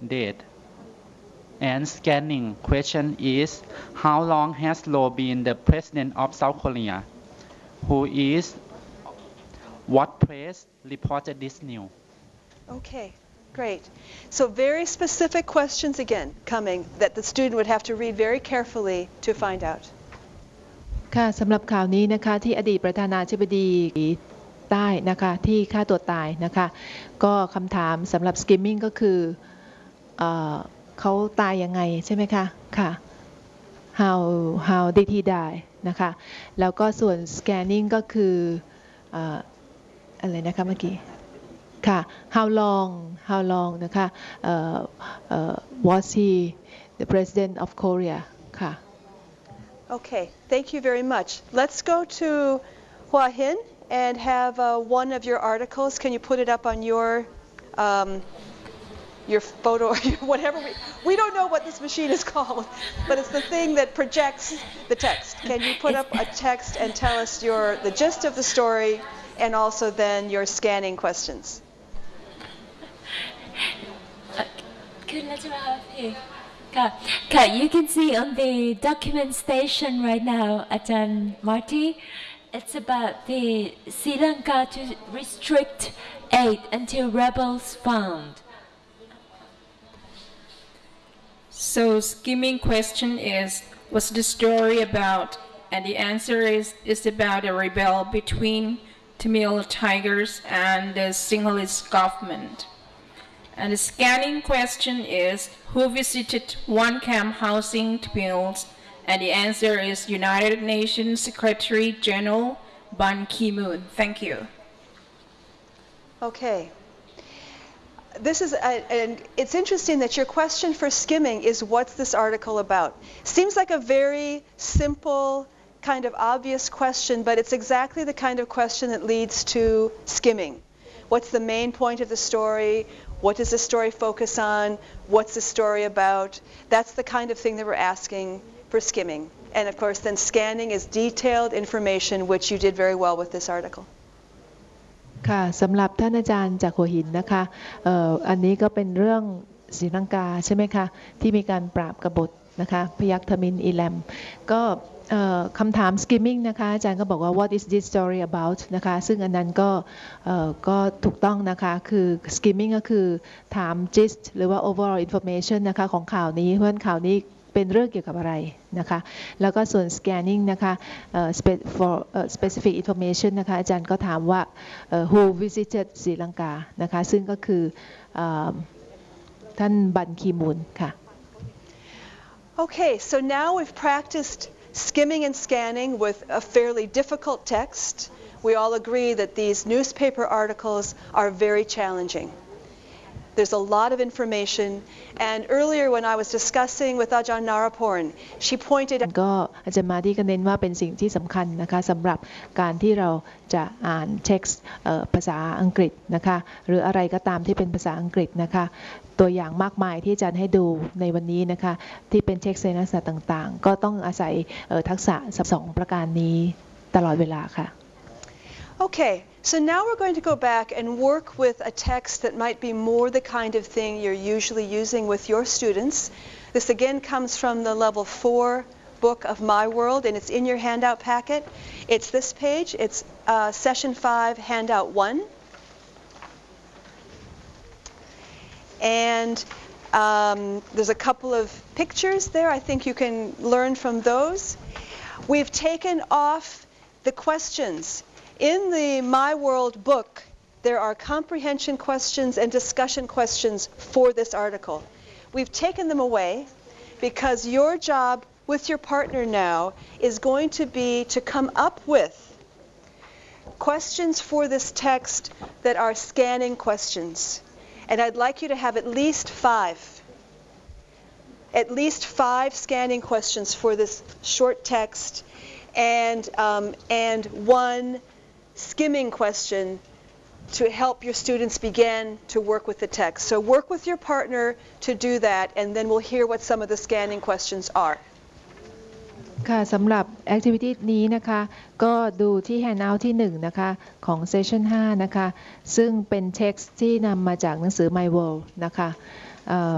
date. And scanning question is how long has Roh been the president of South Korea? Who is what press reported this news? Okay, great. So very specific questions again coming that the student would have to read very carefully to find out. ค่ะสำหรับข่าวนี้นะคะที่อดีตประธานาธิบดีใต้นะคะที่ฆ่าตัวตายนะคะก็คำถามสำหรับ skimming ก็คือเขาตายยังไงใช่ไหมคะค่ะ how did he die นะคะแล้วก็ส่วน scanning ก็คืออะไรนะคะเมื่อกี้ค่ะ how long นะคะ was he the president of Korea ค่ะ Okay, thank you very much. Let's go to Hua Hin and have one of your articles. Can you put it up on your photo or whatever? We don't know what this machine is called, but it's the thing that projects the text. Can you put up a text and tell us the gist of the story and also then your scanning questions? You can see on the document station right now, Ajahn Marty, it's about the Sri Lanka to restrict aid until rebels found. So skimming question is, what's the story about? And the answer is about a rebel between Tamil Tigers and the Sinhalese government. And the scanning question is, who visited one camp housing Tamils? And the answer is United Nations Secretary General Ban Ki-moon. Thank you. Okay. This is, and it's interesting that your question for skimming is, what's this article about? Seems like a very simple, kind of obvious question, but it's exactly the kind of question that leads to skimming. What's the main point of the story? What does the story focus on? What's the story about? That's the kind of thing that we're asking for skimming. And of course, then scanning is detailed information, which you did very well with this article. ค่ะสำหรับท่านอาจารย์จากหัวหินนะคะอันนี้ก็เป็นเรื่องศรีลังกาใช่ไหมคะที่มีการปราบกบฏนะคะพยัคฆ์ทมิฬอีแลมก็คำถาม skimming นะคะอาจารย์ก็บอกว่า what is this story about นะคะซึ่งอันนั้นก็ถูกต้องนะคะคือ skimming ก็คือถาม gist หรือว่า overall information นะคะของข่าวนี้เพราะฉะนั้นข่าวนี้เป็นเรื่องเกี่ยวกับอะไรนะคะแล้วก็ส่วน scanning นะคะ for specific information นะคะอาจารย์ก็ถามว่า who visited ศรีลังกานะคะซึ่งก็คือท่านบันคีมูนค่ะ Okay, so now we've practiced skimming and scanning with a fairly difficult text. We all agree that these newspaper articles are very challenging. There's a lot of information, and earlier when I was discussing with Ajahn Naraporn, she pointed out ก็อาจารย์มาที่ก็เน้นว่าเป็นสิ่งที่สำคัญนะคะสำหรับการที่เราจะอ่าน text ภาษาอังกฤษนะคะหรืออะไรก็ตามที่เป็นภาษาอังกฤษนะคะตัวอย่างมากมายที่อาจารย์ให้ดูในวันนี้นะคะที่เป็น text ในลักษณะต่างๆก็ต้องอาศัยทักษะ2ประการนี้ตลอดเวลาค่ะ Okay, so now we're going to go back and work with a text that might be more the kind of thing you're usually using with your students. This again comes from the level 4 book of My World, and it's in your handout packet. It's this page. It's session 5, handout 1. And there's a couple of pictures there. I think you can learn from those. We've taken off the questions. In the My World book, there are comprehension questions and discussion questions for this article. We've taken them away because your job with your partner now is going to be to come up with questions for this text that are scanning questions. And I'd like you to have at least 5 scanning questions for this short text, and one skimming question to help your students begin to work with the text. So work with your partner to do that, and then we'll hear what some of the scanning questions are. ค่ะสำหรับ activity นี้นะคะก็ดูที่ handout ที่1นะคะของ session 5นะคะซึ่งเป็น text ที่นำมาจากหนังสือ My World นะคะ